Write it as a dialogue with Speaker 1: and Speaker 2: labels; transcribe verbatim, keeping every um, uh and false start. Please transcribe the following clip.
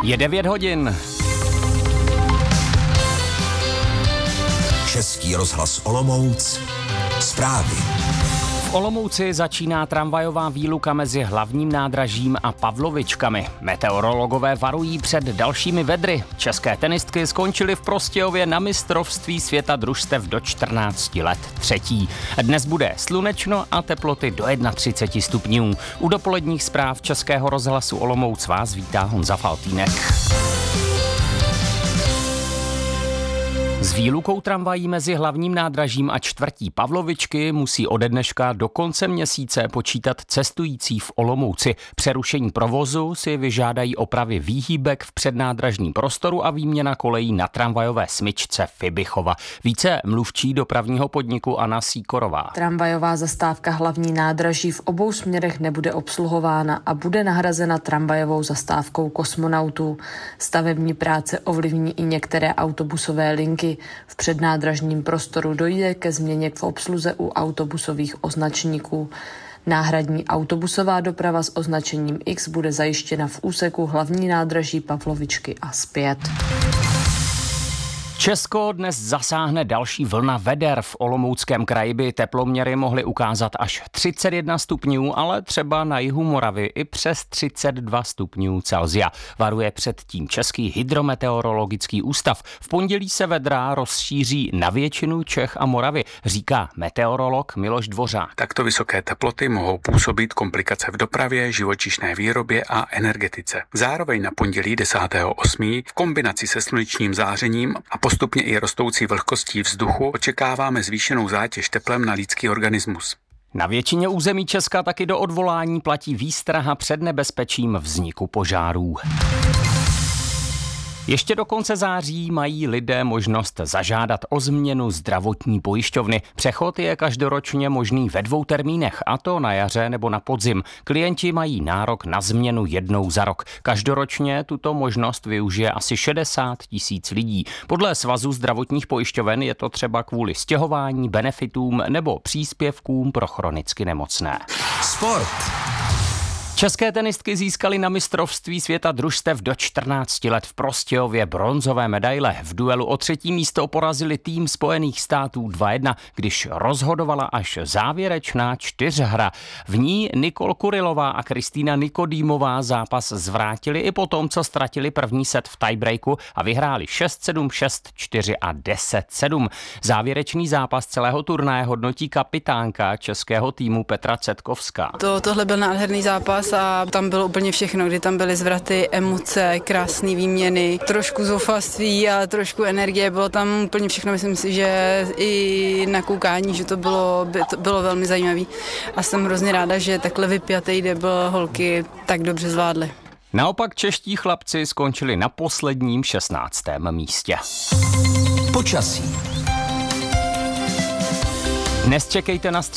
Speaker 1: Je devět hodin.
Speaker 2: Český rozhlas Olomouc. Zprávy.
Speaker 1: V Olomouci začíná tramvajová výluka mezi hlavním nádražím a Pavlovičkami. Meteorologové varují před dalšími vedry. České tenistky skončily v Prostějově na mistrovství světa družstev do čtrnácti let třetí. Dnes bude slunečno a teploty do třicet jedna stupňů. U dopoledních zpráv Českého rozhlasu Olomouc vás vítá Honza Faltýnek. S výlukou tramvají mezi hlavním nádražím a čtvrtí Pavlovičky musí ode dneška do konce měsíce počítat cestující v Olomouci. Přerušení provozu si vyžádají opravy výhýbek v přednádražním prostoru a výměna kolejí na tramvajové smyčce Fibichova. Více mluvčí dopravního podniku Anna Síkorová.
Speaker 3: Tramvajová zastávka hlavní nádraží v obou směrech nebude obsluhována a bude nahrazena tramvajovou zastávkou kosmonautů. Stavební práce ovlivní i některé autobusové linky. V přednádražním prostoru dojde ke změně v obsluze u autobusových označníků. Náhradní autobusová doprava s označením X bude zajištěna v úseku hlavní nádraží Pavlovičky a zpět.
Speaker 1: Česko dnes zasáhne další vlna veder. V Olomouckém kraji by teploměry mohly ukázat až třicet jedna stupňů, ale třeba na jihu Moravy i přes třicet dva stupňů Celsia. Varuje před tím Český hydrometeorologický ústav. V pondělí se vedra rozšíří na většinu Čech a Moravy, říká meteorolog Miloš Dvořák.
Speaker 4: Takto vysoké teploty mohou působit komplikace v dopravě, živočišné výrobě a energetice. Zároveň na pondělí desátého osmého v kombinaci se slunečním zářením a postupně i rostoucí vlhkostí vzduchu očekáváme zvýšenou zátěž teplem na lidský organismus.
Speaker 1: Na většině území Česka taky do odvolání platí výstraha před nebezpečím vzniku požárů. Ještě do konce září mají lidé možnost zažádat o změnu zdravotní pojišťovny. Přechod je každoročně možný ve dvou termínech, a to na jaře nebo na podzim. Klienti mají nárok na změnu jednou za rok. Každoročně tuto možnost využije asi šedesát tisíc lidí. Podle Svazu zdravotních pojišťoven je to třeba kvůli stěhování, benefitům nebo příspěvkům pro chronicky nemocné.
Speaker 2: Sport.
Speaker 1: České tenistky získaly na mistrovství světa družstev do čtrnácti let v Prostějově bronzové medaile. V duelu o třetí místo porazili tým Spojených států dva jedna, když rozhodovala až závěrečná čtyřhra. V ní Nikol Kurilová a Kristýna Nikodýmová zápas zvrátili i po tom, co ztratili první set v tiebreaku a vyhráli šest sedm, šest čtyři a deset sedm. Závěrečný zápas celého turnaje hodnotí kapitánka českého týmu Petra Cetkovská.
Speaker 5: To, tohle byl nádherný zápas a tam bylo úplně všechno, kdy tam byly zvraty, emoce, krásné výměny, trošku zoufalství a trošku energie, bylo tam úplně všechno, myslím si, že i na koukání, že to bylo, by to bylo velmi zajímavé a jsem hrozně ráda, že takhle vypjatý debl holky tak dobře zvládly.
Speaker 1: Naopak čeští chlapci skončili na posledním šestnáctém místě.
Speaker 2: Počasí.
Speaker 1: Dnes čekejte na